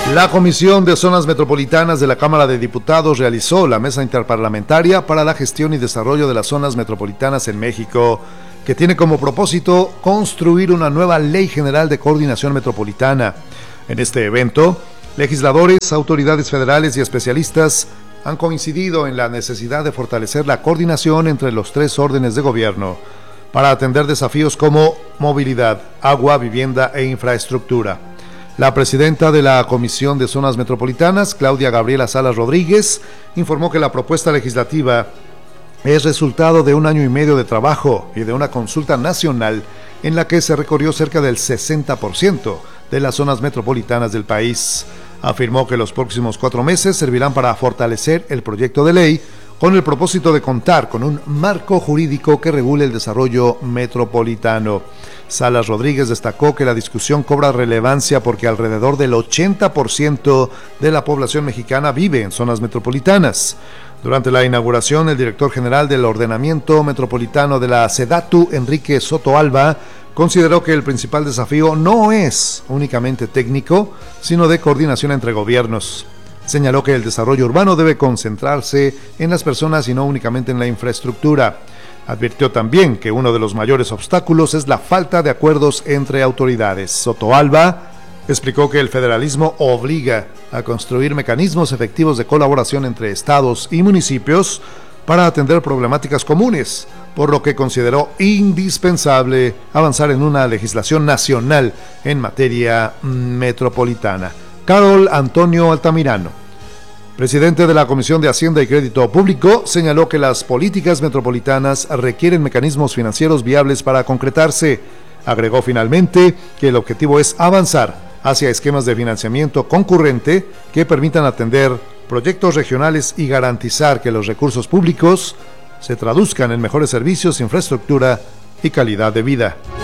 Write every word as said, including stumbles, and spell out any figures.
La Comisión de Zonas Metropolitanas de la Cámara de Diputados realizó la Mesa Interparlamentaria para la Gestión y Desarrollo de las Zonas Metropolitanas en México, que tiene como propósito construir una nueva Ley General de Coordinación Metropolitana. En este evento, legisladores, autoridades federales y especialistas han coincidido en la necesidad de fortalecer la coordinación entre los tres órdenes de gobierno para atender desafíos como movilidad, agua, vivienda e infraestructura. La presidenta de la Comisión de Zonas Metropolitanas, Claudia Gabriela Salas Rodríguez, informó que la propuesta legislativa es resultado de un año y medio de trabajo y de una consulta nacional en la que se recorrió cerca del sesenta por ciento de las zonas metropolitanas del país. Afirmó que los próximos cuatro meses servirán para fortalecer el proyecto de ley con el propósito de contar con un marco jurídico que regule el desarrollo metropolitano. Salas Rodríguez destacó que la discusión cobra relevancia porque alrededor del ochenta por ciento de la población mexicana vive en zonas metropolitanas. Durante la inauguración, el director general del Ordenamiento Metropolitano de la SEDATU, Enrique Soto Alba, consideró que el principal desafío no es únicamente técnico, sino de coordinación entre gobiernos. Señaló que el desarrollo urbano debe concentrarse en las personas y no únicamente en la infraestructura. Advirtió también que uno de los mayores obstáculos es la falta de acuerdos entre autoridades. Soto Alba explicó que el federalismo obliga a construir mecanismos efectivos de colaboración entre estados y municipios para atender problemáticas comunes, por lo que consideró indispensable avanzar en una legislación nacional en materia metropolitana. Carol Antonio Altamirano, presidente de la Comisión de Hacienda y Crédito Público, señaló que las políticas metropolitanas requieren mecanismos financieros viables para concretarse. Agregó finalmente que el objetivo es avanzar hacia esquemas de financiamiento concurrente que permitan atender proyectos regionales y garantizar que los recursos públicos se traduzcan en mejores servicios, infraestructura y calidad de vida.